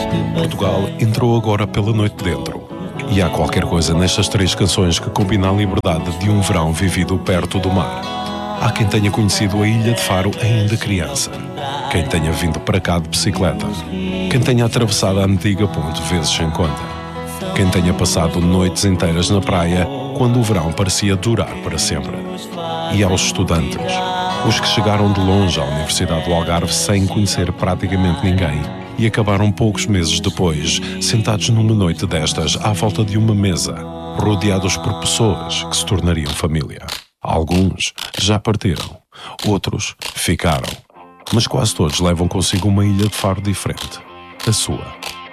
Portugal entrou agora pela noite dentro. E há qualquer coisa nestas 3 canções que combina a liberdade de um verão vivido perto do mar. Há quem tenha conhecido a Ilha de Faro ainda criança. Quem tenha vindo para cá de bicicleta. Quem tenha atravessado a antiga ponte vezes sem conta. Quem tenha passado noites inteiras na praia quando o verão parecia durar para sempre. E aos estudantes, os que chegaram de longe à Universidade do Algarve sem conhecer praticamente ninguém e acabaram poucos meses depois, sentados numa noite destas à volta de uma mesa, rodeados por pessoas que se tornariam família. Alguns já partiram, outros ficaram, mas quase todos levam consigo uma ilha de Faro diferente, a sua.